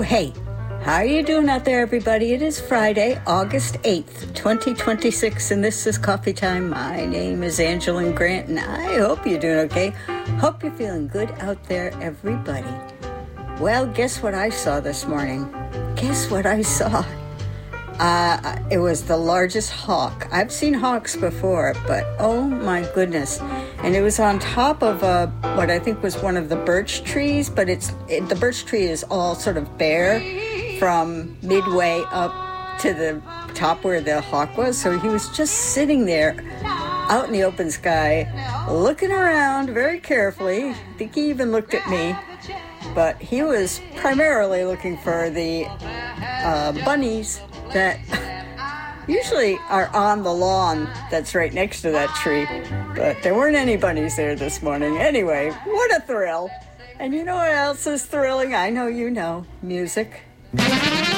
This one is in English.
Hey, how are you doing out there, everybody? It is Friday, August 8th, 2026, and this is Coffee Time. My name is Angeline Grant, and I hope you're doing okay. Hope you're feeling good out there, everybody. Well, guess what I saw this morning? Guess what I saw? It was the largest hawk. I've seen hawks before, but oh my goodness. And it was on top of what I think was one of the birch trees, but the birch tree is all sort of bare from midway up to the top where the hawk was. So he was just sitting there out in the open sky, looking around very carefully. I think he even looked at me, but he was primarily looking for the bunnies that usually are on the lawn that's right next to that tree, but there weren't any bunnies there this morning. Anyway, what a thrill. And you know what else is thrilling? I know you know. Music.